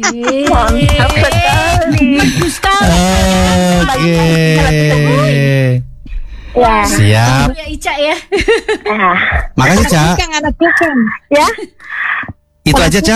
Mantap sekali. Bagus sekali. Oke. Ya. Siap. Ya Ica ya. Nah, Makasih, Ca. Anak tukang. ya. Itu aja, Ca.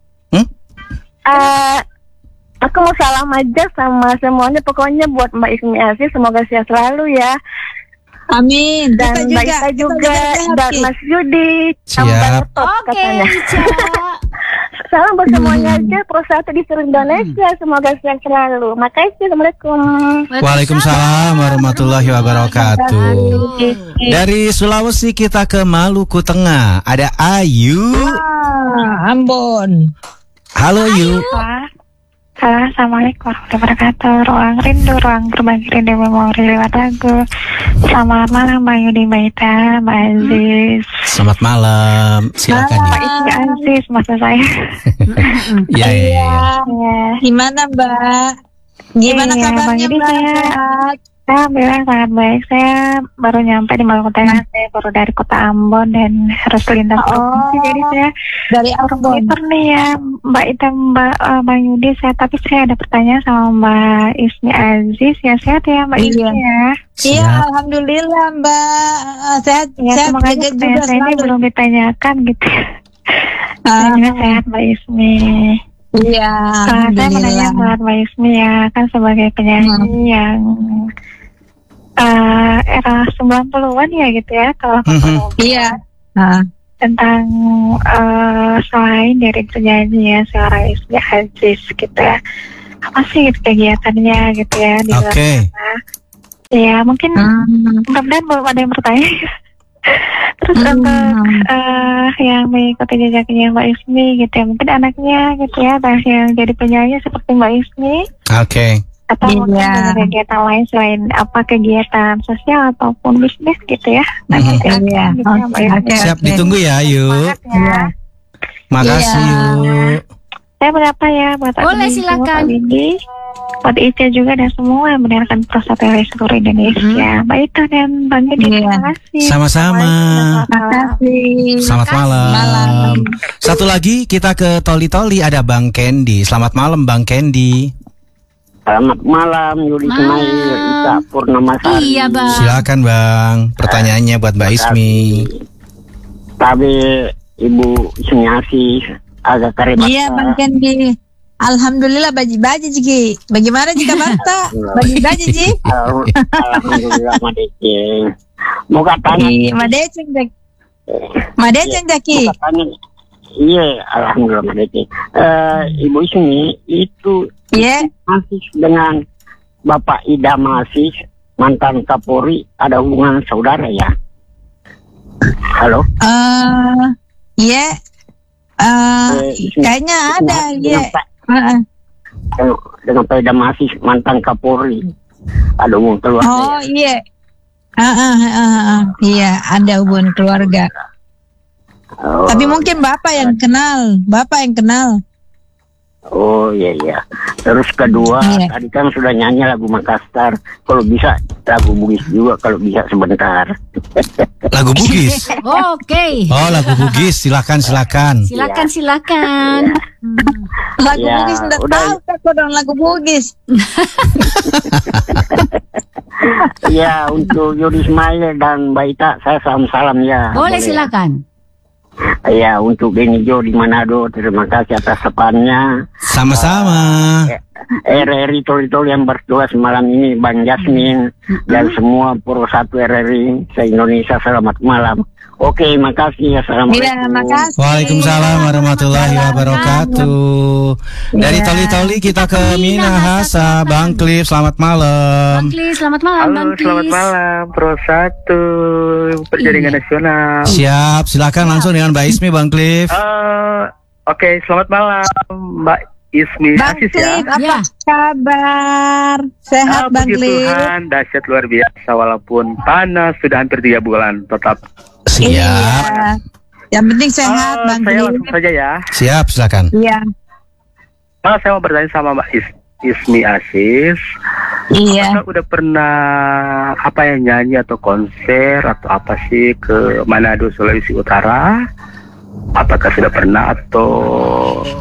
Aku mau salam aja sama semuanya. Pokoknya buat Mbak Ismi Aziz, semoga sehat selalu ya. Amin. Dan Mbak Ita juga, dan Mas Yudi. Siap. Oke, Ica. Salam buat semuanya aja. Pro 1 di seluruh Indonesia. Semoga sehat selalu. Makasih. Assalamualaikum. Waalaikumsalam warahmatullahi wabarakatuh. Dari Sulawesi kita ke Maluku Tengah. Ada Ayu. Ambon. Halo Ayu. Assalamualaikum warahmatullahi wabarakatuh. Ruang rindu, ruang berbagi rindu memori lewat lagu. Selamat malam Mbak Yudi, Mbak Ita, Mbak Aziz. Selamat malam. Silakan Mbak ya. Ismi Aziz, maksud saya. Iya, iya, iya. Ya. Gimana Mbak? Gimana Iya, kabarnya Bang Yudi, Mbak? saya- Alhamdulillah sangat baik. Saya baru nyampe di Maluku Tengah. Saya baru dari kota Ambon dan harus lintas provinsi. Jadi saya Dari Ambon. komputer nih ya Mbak Ita, Mbak Yudi. Tapi saya ada pertanyaan sama Mbak Ismi Aziz. Ya sehat ya Mbak Iya. Ismi ya. Iya, Siap. alhamdulillah Mbak. Sehat, Ya sehat semoga juga pertanyaan saya ini selalu. belum ditanyakan gitu. Ah, Saya juga sehat Mbak Ismi. Iya, Saya menanya alhamdulillah. buat Mbak Ismi ya, kan sebagai penyanyi yang era 90-an ya gitu ya, kalau Iya. Ah, tentang selain dari penyanyi ya seorang Ismi Aziz gitu ya, apa sih gitu kegiatannya gitu ya di luar Oke. sana. Ya mungkin mudah-mudahan belum ada yang bertanya. Terus untuk yang mengikuti jejaknya Mbak Ismi gitu ya, mungkin anaknya gitu ya, dan yang jadi penyanyi seperti Mbak Ismi, Oke. atau mungkin Iya. ada kegiatan lain selain apa kegiatan sosial ataupun bisnis gitu ya. Nah, nanti akan Iya. gitu ya, Mbak Ismi. Oke. Siap, ditunggu ya Ayu. Semangat ya. Makasih Iya. Yu. Saya berapa ya buat Boleh, admin semua, silakan. Pak Widi, buat Ica juga dan semua yang mendengarkan Prosat dari seluruh Indonesia. Mbak Ita dan Bang Yudi, Iya. terima kasih. Sama-sama. Makasih. Selamat malam. Malam. Satu lagi kita ke Toli-Toli, ada Bang Kendi. Selamat malam Bang Kendi. Selamat malam Yudi Malam. Ismail, Ita Purnamasari. Iya, Bang. Silakan Bang. Pertanyaannya buat Mbak Ismi. Tapi Ibu Ismi Aziz agak keren. Iya, Bang Kendi. Alhamdulillah baji-baji Ji. Bagaimana jika Banta? Baji-baji Ji. Alhamdulillah Madece. Mau katanya. Iya, Madeceng Jaki. Madeceng Jaki. Mau katanya. Iya, alhamdulillah Madece. Ibu Ismi itu Iya. Aziz dengan Bapak Idam Aziz mantan Kapolri ada hubungan saudara ya? Halo. Iya. Kayaknya ada, iya. Dengan Pak Idam Aziz mantan Kapolri ada hubungan keluarga. Oh, ya? iya. Iya, ada hubungan keluarga. Oh, Tapi mungkin Bapak yang kenal. oh iya iya. Terus kedua, Iya. tadi kan sudah nyanyi lagu Makassar. Kalau bisa lagu Bugis juga, kalau bisa sebentar. Lagu Bugis. Oke. Oh, lagu Bugis. Silakan. Silakan. Lagu Ya, Bugis udah udah. tahu kok dong lagu Bugis. Ya, untuk Yudi Ismail dan Mbak Ita, saya salam ya. Boleh silakan. Ya, untuk Beni Jo di Manado, terima kasih atas sepannya. Sama-sama. RRI Toli-Toli yang bertugas malam ini, Bang Jasmin dan semua Pro 1 RRI se-Indonesia, selamat malam. Oke, makasih. Assalamualaikum. Iya, makasih. Waalaikumsalam warahmatullahi wabarakatuh. Dari Toli-Toli kita ke Minahasa. Bang Cliff, selamat malam. Bang Klis, selamat malam Bang Klis. Selamat malam Pro 1 Perjaringan Iya. Nasional. Siap, silakan langsung dengan Mbak Ismi, Bang Cliff. Oke, selamat malam Mbak Ismi Bang Aziz ya. Cliff, apa Ya. kabar? Sehat Bang Puji Cliff? Tuhan, dahsyat luar biasa walaupun panas sudah hampir 3 bulan tetap. Siap. Iya. Yang penting sehat Bang Saya Cliff. langsung saja ya. Siap, silakan. Iya. Saya mau bertanya sama Mbak Ismi Aziz. Iya. Apakah udah pernah nyanyi atau konser atau apa sih ke Manado, Sulawesi Utara? Apakah sudah pernah atau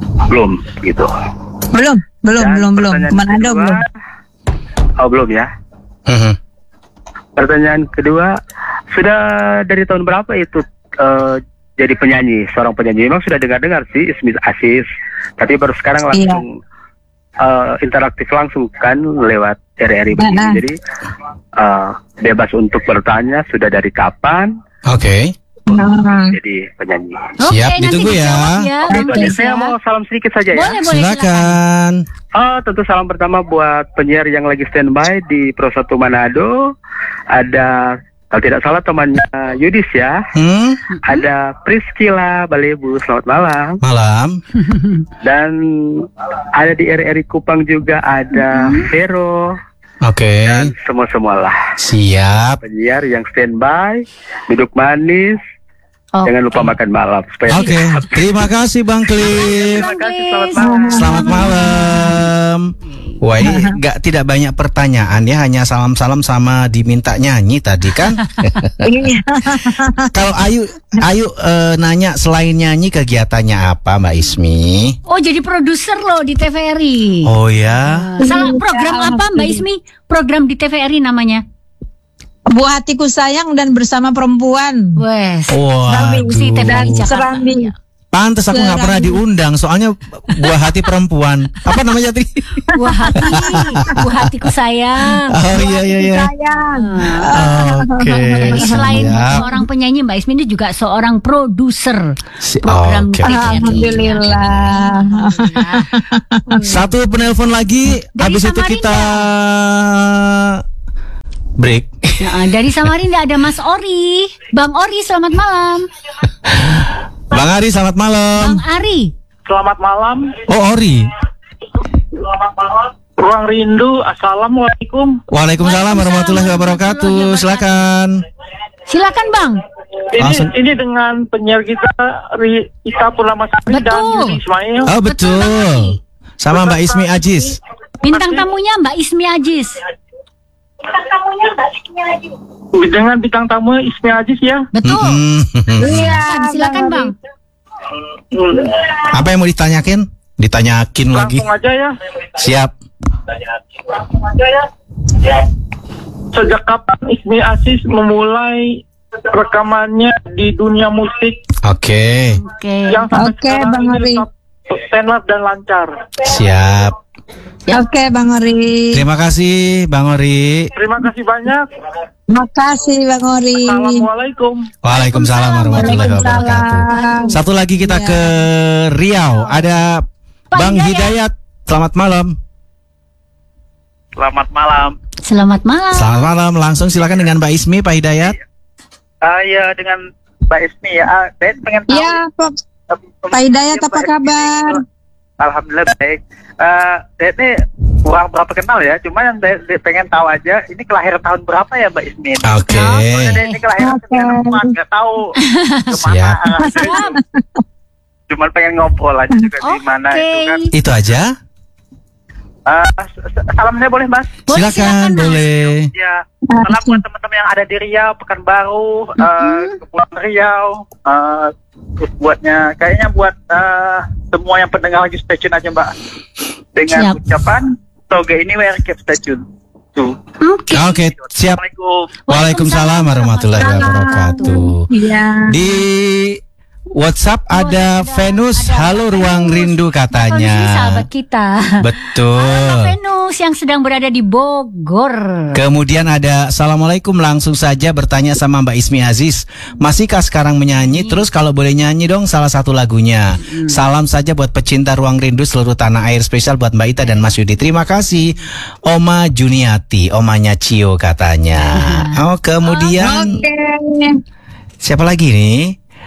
belum gitu. Belum. Dan Ke pertanyaan Manado kedua- belum. Oh, belum ya. Mhm. Pertanyaan kedua, sudah dari tahun berapa itu jadi penyanyi, seorang penyanyi? Memang sudah dengar sih Ismi Aziz, tapi baru sekarang langsung interaktif langsung kan lewat RRI begini. Nah. Jadi bebas untuk bertanya sudah dari kapan Oke. jadi penyanyi. Siap, nanti ditunggu ya. dijawab ya, Bang Itu aja. Kris Saya ya. mau salam sedikit saja ya. Boleh, silakan. Silakan. Tentu salam pertama buat penyiar yang lagi standby di Pro 1 Manado. Ada, kalau tidak salah temannya Yudis ya. Ada Priscila Balebu, selamat malam. Malam. Dan ada di RRI Kupang juga ada Vero Oke. dan semua-semualah. Siap. Penyiar yang standby, duduk manis, Oke. jangan lupa makan malam. Supaya Oke. Terima kasih Bang Cliff. Terima kasih, selamat malam. Selamat malam. Wah, ini tidak banyak pertanyaan ya, hanya salam-salam sama diminta nyanyi tadi kan. Iya. Kalau Ayu nanya selain nyanyi kegiatannya apa Mbak Ismi? Oh, jadi produser loh di TVRI. Oh ya. Salah program apa Mbak Ismi? Program di TVRI namanya. Buah hatiku sayang dan bersama perempuan. Wes. Waduh. Si TVRI Jakarta. Serambi. Pantes aku nggak pernah diundang, soalnya buah hati perempuan. Apa namanya tadi? Buah hati, buah hatiku sayang. Oh iya. Sayang. Oke. Jadi selain siap. seorang penyanyi, Mbak Ismi ini juga seorang produser Si- program oke. TVRI. Alhamdulillah. Satu penelpon lagi, Dari habis itu Samarinda. kita break. Nah, dari Samarinda ada Mas Ori. Bang Ori, selamat malam. Bang Ari, selamat malam. Bang Ari. Selamat malam. Oh, Ori. Ruang Rindu. Assalamualaikum. Waalaikumsalam warahmatullahi wabarakatuh. Silakan. Silakan, Bang. Langsung. Ini dengan penyiar kita Ita Purnamasari dan Betul. Yudi Ismail. Oh, betul. Sama Mbak Ismi Aziz. Bintang tamunya Mbak Ismi Aziz. Dengan bintang tamu Ismi Aziz ya. Betul. Mm-mm. Silakan, Bang. Apa yang mau ditanyakin? Ditanyakin lagi. Langsung aja ya. Siap. Sejak kapan Ismi Aziz memulai rekamannya di dunia musik Oke. Oke. yang sampai Oke, sekarang Bang ini Ari. tetap standar dan lancar? Siap. Oke, Bang Ori. Terima kasih Bang Ori. Terima kasih banyak. Makasih Bang Ori. Assalamualaikum. Waalaikumsalam warahmatullahi wabarakatuh. Satu lagi kita Iya. ke Riau. Ada Pak Bang Hidayat. Hidayat. Selamat malam. Selamat malam. Selamat malam. Selamat malam. Langsung silakan dengan Mbak Ismi, Pak Hidayat. Ya dengan Mbak Ismi ya. Saya pengen tahu. Ya, Pak Hidayat apa kabar? Alhamdulillah baik. Saya ini kurang berapa kenal ya. Cuma yang saya pengen tahu aja. Ini kelahiran tahun berapa ya Mbak Ismi? Oke. Soalnya ini kelahiran 94, nggak tahu kemana Siap. arahnya. Cuman pengen ngobrol aja juga di mana itu kan. Itu aja. Salam saya boleh Mas? Boleh, Silakan, Mas. boleh. Ya, salam buat teman-teman yang ada di Riau, Pekanbaru, Kepulauan Riau. Terus buatnya, kayaknya buat semua yang pendengar lagi stay tune aja Mbak. Dengan Siap. ucapan Toge ini where keep stay tune. Tuh. Oke. Oke, siap. Assalamualaikum. Waalaikumsalam warahmatullahi wabarakatuh. Iya. Di WhatsApp ada Venus, ada halo ruang rindu Venus ini katanya. sahabat kita. Halo Betul. Venus yang sedang berada di Bogor. Kemudian ada Assalamualaikum, langsung saja bertanya sama Mbak Ismi Aziz. Masihkah sekarang menyanyi? Terus kalau boleh nyanyi dong salah satu lagunya. Salam saja buat pecinta ruang rindu seluruh tanah air, spesial buat Mbak Ita dan Mas Yudi. Terima kasih. Oma Juniati, omanya Cio katanya. Oh, kemudian Oke. siapa lagi nih?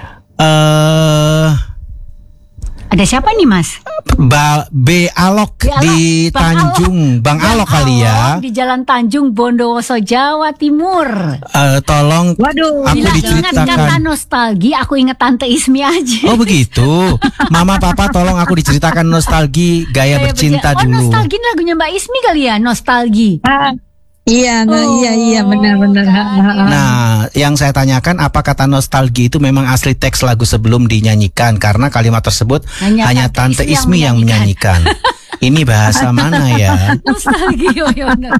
Ada siapa nih Mas? B Alok Alok, di Bang Tanjung, Bang Alok kali ya. Di Jalan Tanjung Bondowoso, Jawa Timur. Tolong Waduh. aku Bila ingat kata diceritakan. nostalgia, aku ingat Tante Ismi aja. Oh begitu. Mama Papa tolong aku diceritakan nostalgia gaya bercinta Oh, dulu. nostalgia ini lagunya Mbak Ismi kali ya, nostalgia. Iya, iya benar. Nah, yang saya tanyakan apa kata nostalgia itu memang asli teks lagu sebelum dinyanyikan, karena kalimat tersebut hanya Tante Ismi yang menyanyikan. Ini bahasa mana ya? Nostalgia, Yono.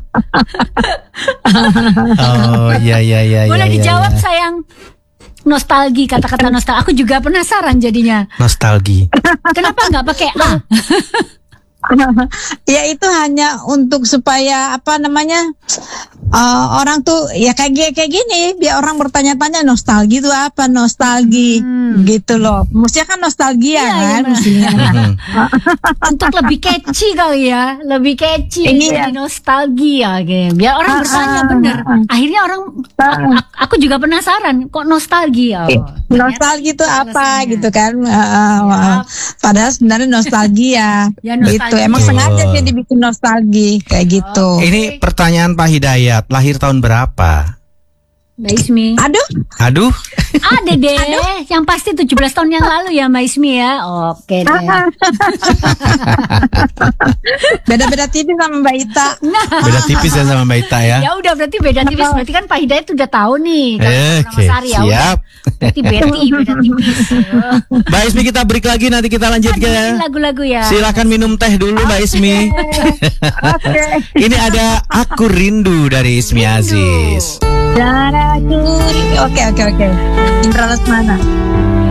Oh, iya. Boleh dijawab ya. sayang. Nostalgia, kata-kata nostalgia. Aku juga penasaran jadinya. Nostalgia. Kenapa nggak pakai A? Ya itu hanya untuk supaya orang tuh ya kayak gini, biar orang bertanya-tanya nostalgia itu apa, nostalgia gitu loh. Mestinya kan nostalgia kan, mestinya. Untuk lebih catchy kali ya, lebih catchy jadi nostalgia gitu. Biar orang bertanya bener. Akhirnya orang, aku juga penasaran kok nostalgia. Nostalgia itu apa gitu kan? Padahal sebenarnya nostalgia. Ya, gitu. Emang sengaja dia dibikin nostalgia kayak gitu. Ini pertanyaan Pak Hidayat, lahir tahun berapa? Mbak Ismi. Aduh. Ada deh. Yang pasti 17 tahun yang lalu ya Mbak Ismi ya. Oke deh. Beda-beda tipis sama Mbak Ita. Beda tipis ya sama Mbak Ita ya. Ya udah berarti beda tipis. Berarti kan Pak Hidayat udah tahu nih. Oke, siap. Berarti beda tipis. Mbak Ismi, kita break lagi, nanti kita lanjut ya. Lagu-lagu ya. Silakan minum teh dulu Mbak Ismi. Ini ada Aku Rindu dari Ismi Aziz. Oke. Indra Lesmana.